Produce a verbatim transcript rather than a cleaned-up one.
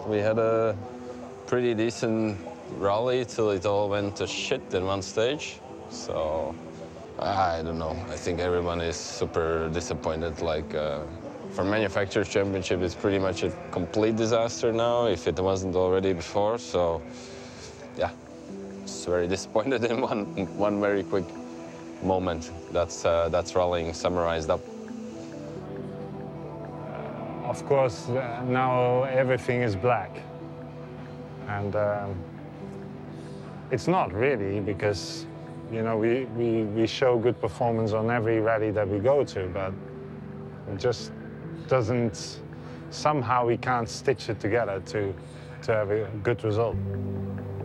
We had a pretty decent rally till it all went to shit in one stage. So I don't know. I think everyone is super disappointed. Like uh, for Manufacturers Championship, it's pretty much a complete disaster now, if it wasn't already before. So yeah, just very disappointed in one one very quick moment. That's uh, that's rallying summarized up. Of course, uh, now everything is black. And um, it's not really, because, you know, we, we, we show good performance on every rally that we go to, but it just doesn't, somehow we can't stitch it together to, to have a good result.